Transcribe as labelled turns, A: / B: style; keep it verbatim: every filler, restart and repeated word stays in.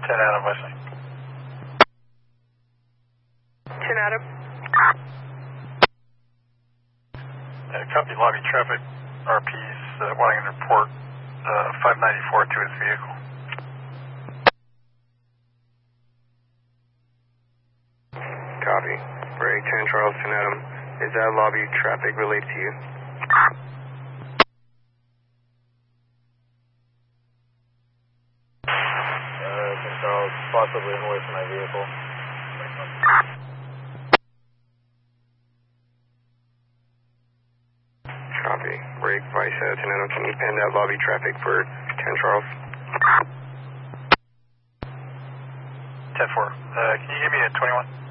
A: ten Adam, Wesley.
B: ten Adam.
A: Uh, copy lobby traffic, R Ps, uh, wanting to report uh, five ninety-four to his vehicle.
B: Copy. Break ten Charles, ten Adam. Is that lobby traffic related to you?
C: Uh, ten Charles, possibly away from my vehicle.
B: Copy. Break Vice uh, ten Adam. Can you pen that lobby traffic for ten Charles?
A: ten four. Uh, can you give me a twenty-one?